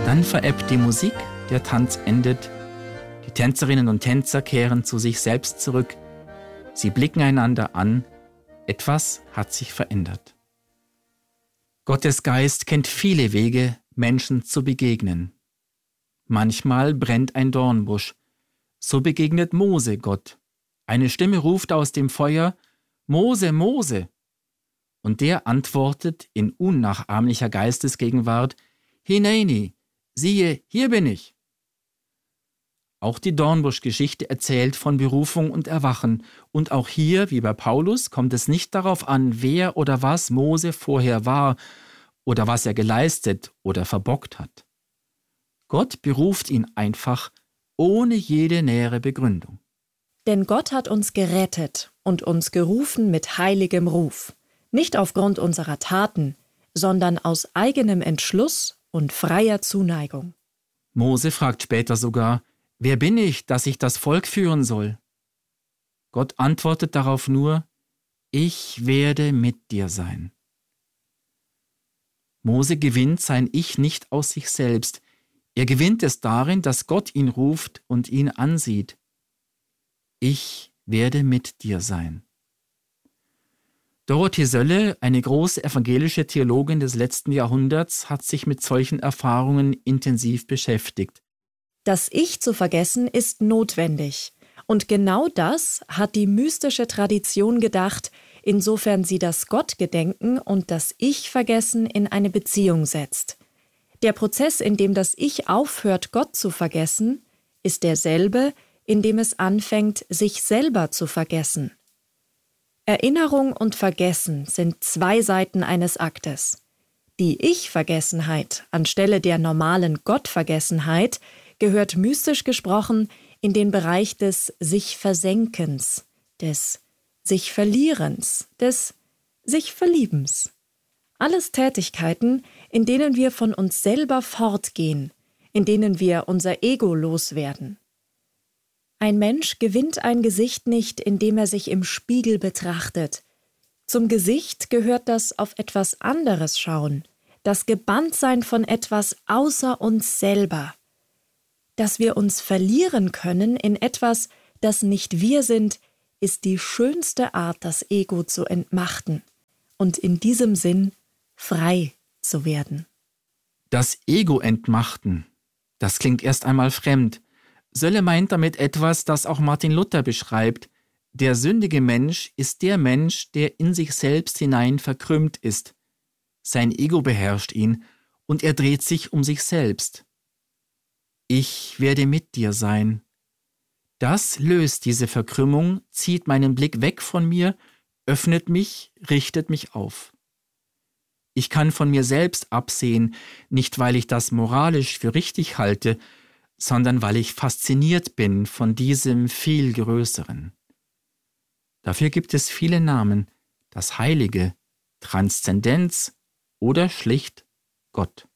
Dann verebbt die Musik, der Tanz endet. Die Tänzerinnen und Tänzer kehren zu sich selbst zurück. Sie blicken einander an. Etwas hat sich verändert. Gottes Geist kennt viele Wege, Menschen zu begegnen. Manchmal brennt ein Dornbusch. So begegnet Mose Gott. Eine Stimme ruft aus dem Feuer: Mose, Mose! Und der antwortet in unnachahmlicher Geistesgegenwart: Hineini, siehe, hier bin ich. Auch die Dornbusch-Geschichte erzählt von Berufung und Erwachen. Und auch hier, wie bei Paulus, kommt es nicht darauf an, wer oder was Mose vorher war oder was er geleistet oder verbockt hat. Gott beruft ihn einfach, ohne jede nähere Begründung. Denn Gott hat uns gerettet und uns gerufen mit heiligem Ruf, nicht aufgrund unserer Taten, sondern aus eigenem Entschluss und freier Zuneigung. Mose fragt später sogar: Wer bin ich, dass ich das Volk führen soll? Gott antwortet darauf nur: Ich werde mit dir sein. Mose gewinnt sein Ich nicht aus sich selbst. Er gewinnt es darin, dass Gott ihn ruft und ihn ansieht. Ich werde mit dir sein. Dorothee Sölle, eine große evangelische Theologin des letzten Jahrhunderts, hat sich mit solchen Erfahrungen intensiv beschäftigt. Das Ich zu vergessen ist notwendig. Und genau das hat die mystische Tradition gedacht, insofern sie das Gottgedenken und das Ich-Vergessen in eine Beziehung setzt. Der Prozess, in dem das Ich aufhört, Gott zu vergessen, ist derselbe, in dem es anfängt, sich selber zu vergessen. Erinnerung und Vergessen sind zwei Seiten eines Aktes. Die Ich-Vergessenheit anstelle der normalen Gottvergessenheit gehört mystisch gesprochen in den Bereich des Sich-Versenkens, des Sich-Verlierens, des Sich-Verliebens. Alles Tätigkeiten, in denen wir von uns selber fortgehen, in denen wir unser Ego loswerden. Ein Mensch gewinnt ein Gesicht nicht, indem er sich im Spiegel betrachtet. Zum Gesicht gehört das auf etwas anderes schauen, das Gebanntsein von etwas außer uns selber. Dass wir uns verlieren können in etwas, das nicht wir sind, ist die schönste Art, das Ego zu entmachten und in diesem Sinn frei zu werden. Das Ego entmachten, das klingt erst einmal fremd. Sölle meint damit etwas, das auch Martin Luther beschreibt. Der sündige Mensch ist der Mensch, der in sich selbst hinein verkrümmt ist. Sein Ego beherrscht ihn und er dreht sich um sich selbst. Ich werde mit dir sein. Das löst diese Verkrümmung, zieht meinen Blick weg von mir, öffnet mich, richtet mich auf. Ich kann von mir selbst absehen, nicht weil ich das moralisch für richtig halte, sondern weil ich fasziniert bin von diesem viel Größeren. Dafür gibt es viele Namen: das Heilige, Transzendenz oder schlicht Gott.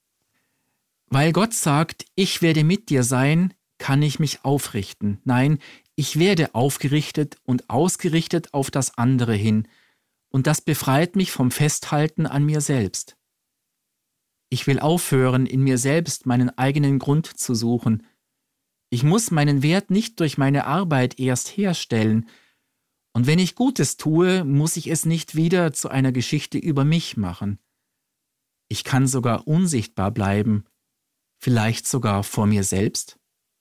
Weil Gott sagt, ich werde mit dir sein, kann ich mich aufrichten. Nein, ich werde aufgerichtet und ausgerichtet auf das andere hin, und das befreit mich vom Festhalten an mir selbst. Ich will aufhören, in mir selbst meinen eigenen Grund zu suchen. Ich muss meinen Wert nicht durch meine Arbeit erst herstellen, und wenn ich Gutes tue, muss ich es nicht wieder zu einer Geschichte über mich machen. Ich kann sogar unsichtbar bleiben, vielleicht sogar vor mir selbst.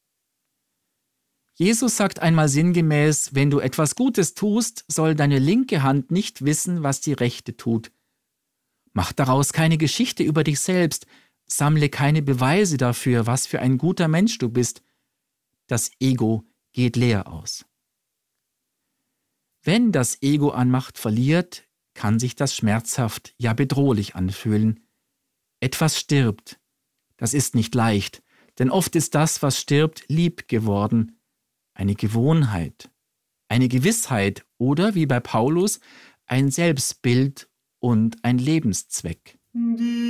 Jesus sagt einmal sinngemäß: Wenn du etwas Gutes tust, soll deine linke Hand nicht wissen, was die rechte tut. Mach daraus keine Geschichte über dich selbst, sammle keine Beweise dafür, was für ein guter Mensch du bist. Das Ego geht leer aus. Wenn das Ego an Macht verliert, kann sich das schmerzhaft, ja bedrohlich anfühlen. Etwas stirbt. Das ist nicht leicht, denn oft ist das, was stirbt, lieb geworden. Eine Gewohnheit, eine Gewissheit oder, wie bei Paulus, ein Selbstbild und ein Lebenszweck.